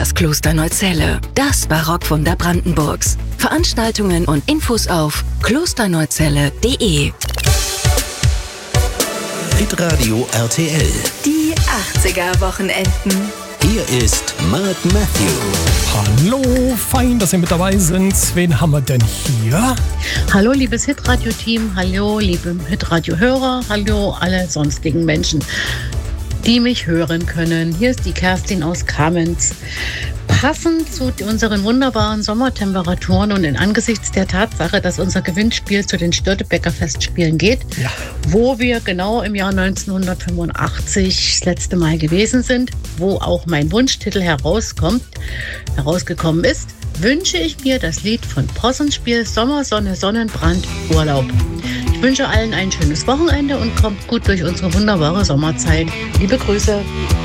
das Kloster Neuzelle, das Barockwunder Brandenburgs. Veranstaltungen und Infos auf klosterneuzelle.de. Hitradio RTL. Die 80er-Wochenenden. Hier ist Mark Matthew. Hallo, fein, dass ihr mit dabei sind. Wen haben wir denn hier? Hallo, liebes Hitradio-Team. Hallo, liebe Hitradio-Hörer. Hallo, alle sonstigen Menschen, die mich hören können. Hier ist die Kerstin aus Kamenz. Passend zu unseren wunderbaren Sommertemperaturen und angesichts der Tatsache, dass unser Gewinnspiel zu den Störtebeker Festspielen geht, Ja. wo wir genau im Jahr 1985 das letzte Mal gewesen sind, wo auch mein Wunschtitel herausgekommen ist, wünsche ich mir das Lied von Possenspiel Sommer, Sonne, Sonnenbrand, Urlaub. Ich wünsche allen ein schönes Wochenende und kommt gut durch unsere wunderbare Sommerzeit. Liebe Grüße.